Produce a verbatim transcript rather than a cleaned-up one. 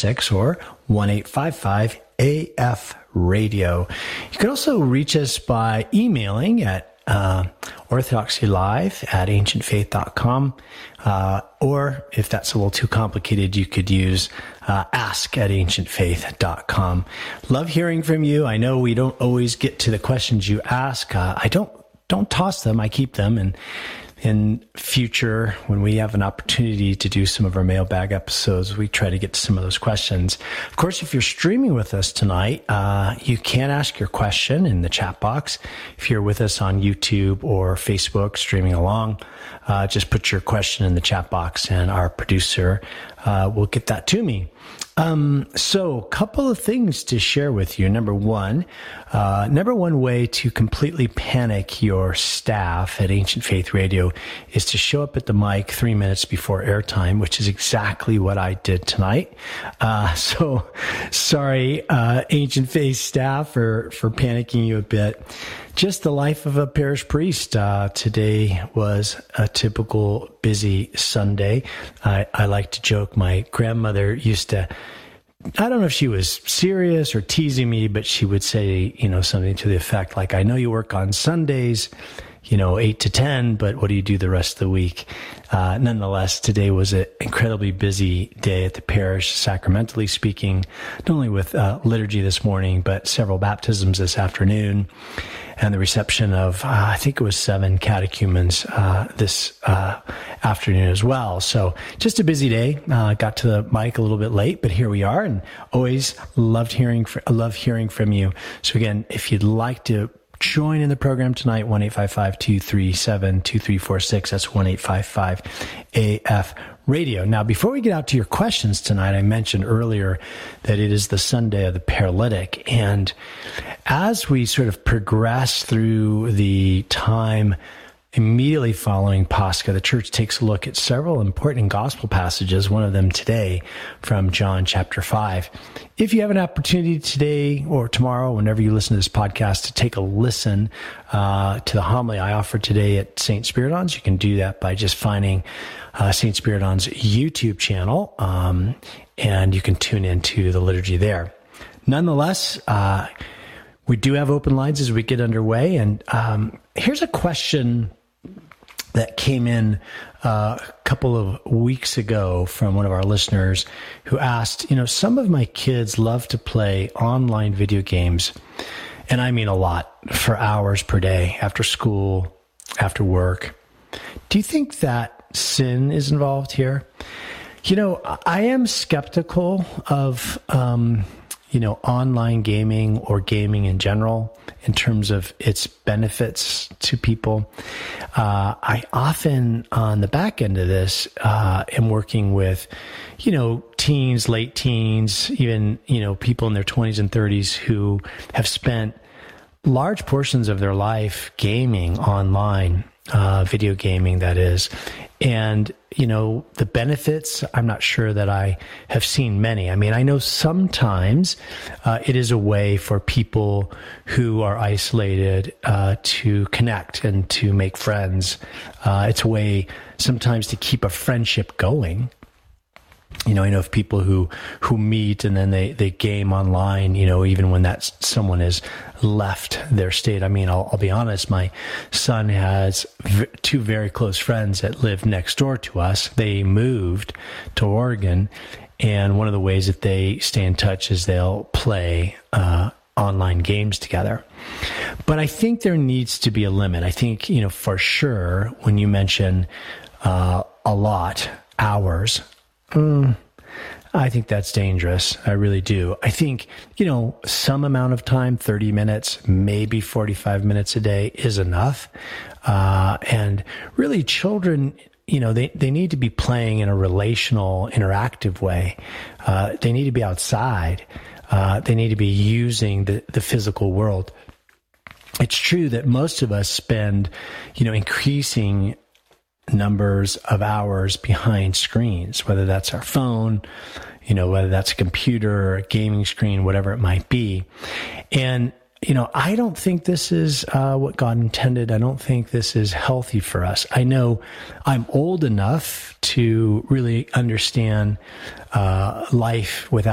six or one eight five five A F radio. You can also reach us by emailing at uh, orthodoxylive at ancient faith dot com. Uh, or if that's a little too complicated, you could use uh, ask at ancient faith dot com. Love hearing from you. I know we don't always get to the questions you ask. Uh, I don't don't toss them. I keep them. And in future, when we have an opportunity to do some of our mailbag episodes, we try to get to some of those questions. Of course, if you're streaming with us tonight, uh, you can ask your question in the chat box. If you're with us on YouTube or Facebook streaming along, uh, just put your question in the chat box and our producer uh, will get that to me. Um, so a couple of things to share with you. Number one, uh, number one way to completely panic your staff at Ancient Faith Radio is to show up at the mic three minutes before airtime, which is exactly what I did tonight. Uh, so sorry, uh, Ancient Faith staff for, for panicking you a bit. Just the life of a parish priest. Uh, today was a typical busy Sunday. I, I like to joke. My grandmother used to, I don't know if she was serious or teasing me, but she would say, you know, something to the effect like, I know you work on Sundays, you know, eight to ten, but what do you do the rest of the week? Uh, nonetheless, today was an incredibly busy day at the parish, sacramentally speaking, not only with uh, liturgy this morning, but several baptisms this afternoon, and the reception of, uh, I think it was seven catechumens uh, this uh, afternoon as well. So just a busy day. Uh, got to the mic a little bit late, but here we are, and always loved hearing, fr- love hearing from you. So again, if you'd like to join in the program tonight, one eight five five, two three seven, two three four six. That's one eight five five A F radio. Now, before we get out to your questions tonight, I mentioned earlier that it is the Sunday of the Paralytic. And as we sort of progress through the time immediately following Pascha, the church takes a look at several important gospel passages, one of them today from John chapter five. If you have an opportunity today or tomorrow, whenever you listen to this podcast, to take a listen uh, to the homily I offered today at Saint Spiridon's, you can do that by just finding uh, Saint Spiridon's YouTube channel, um, and you can tune into the liturgy there. Nonetheless, uh, we do have open lines as we get underway, and um, here's a question that came in uh, a couple of weeks ago from one of our listeners who asked, you know, some of my kids love to play online video games, and I mean a lot, for hours per day, after school, after work. Do you think that sin is involved here? You know, I am skeptical of, um, you know, online gaming or gaming in general in terms of its benefits to people. Uh, I often, on the back end of this, uh, am working with, you know, teens, late teens, even, you know, people in their twenties and thirties who have spent large portions of their life gaming online, uh, video gaming, that is. And, you know, the benefits, I'm not sure that I have seen many. I mean, I know sometimes uh, it is a way for people who are isolated uh, to connect and to make friends. Uh, it's a way sometimes to keep a friendship going. You know, I know of people who, who meet and then they, they game online, you know, even when that someone has left their state. I mean, I'll, I'll be honest, my son has v- two very close friends that live next door to us. They moved to Oregon, and one of the ways that they stay in touch is they'll play uh, online games together. But I think there needs to be a limit. I think, you know, for sure, when you mention uh, a lot, hours, Mm, I think that's dangerous. I really do. I think, you know, some amount of time, thirty minutes, maybe forty-five minutes a day is enough. Uh, and really children, you know, they, they need to be playing in a relational, interactive way. Uh, they need to be outside. Uh, they need to be using the, the physical world. It's true that most of us spend, you know, increasing numbers of hours behind screens, whether that's our phone, you know, whether that's a computer or a gaming screen, whatever it might be. And, you know, I don't think this is uh, what God intended. I don't think this is healthy for us. I know I'm old enough to really understand uh, life without